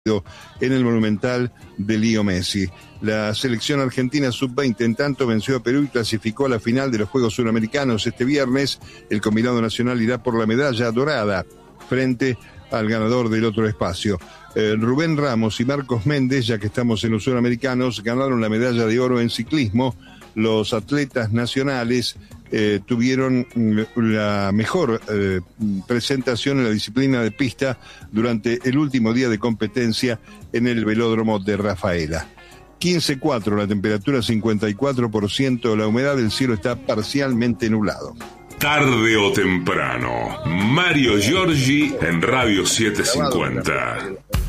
en el Monumental de Leo Messi. La selección argentina sub-20 en tanto venció a Perú y clasificó a la final de los Juegos Suramericanos. Este viernes el combinado nacional irá por la medalla dorada frente al ganador del otro espacio. Rubén Ramos y Marcos Méndez, ya que estamos en los Suramericanos, ganaron la medalla de oro en ciclismo. Los atletas nacionales tuvieron la mejor presentación en la disciplina de pista durante el último día de competencia en el velódromo de Rafaela. 15.4, la temperatura 54%, la humedad del cielo está parcialmente nublado. Tarde o temprano, Mario Giorgi en Radio 750.